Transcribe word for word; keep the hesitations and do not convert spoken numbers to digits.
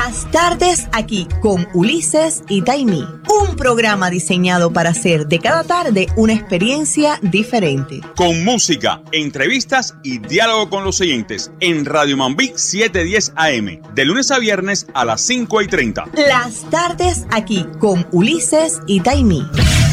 Las tardes aquí con Ulises y Taimí. Un programa diseñado para hacer de cada tarde una experiencia diferente. Con música, entrevistas y diálogo con los oyentes en Radio Mambí setecientos diez A M. De lunes a viernes a las cinco y treinta. Las tardes aquí con Ulises y Taimí.